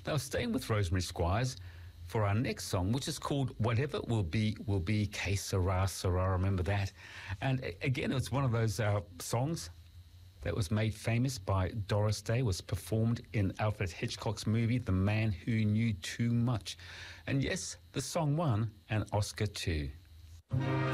Now, staying with Rosemary Squires for our next song, which is called Whatever Will Be, Que Sera, Sera, remember that. And again, it's one of those songs that was made famous by Doris Day, was performed in Alfred Hitchcock's movie, The Man Who Knew Too Much. And yes, the song won an Oscar too.